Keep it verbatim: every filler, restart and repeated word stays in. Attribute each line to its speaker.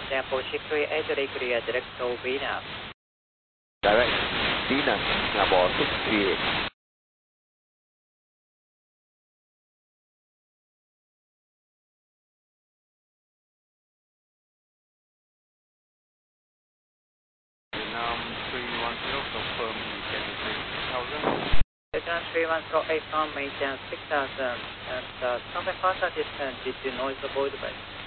Speaker 1: Maintain four six three eight, clear direct to Venus.
Speaker 2: Direct, Venus, Singapore six three eight.
Speaker 3: Vietnam three one zero, confirm maintain six thousand.
Speaker 1: Vietnam three one zero eight, maintain six thousand, and uh, something faster distance due to noise avoidance.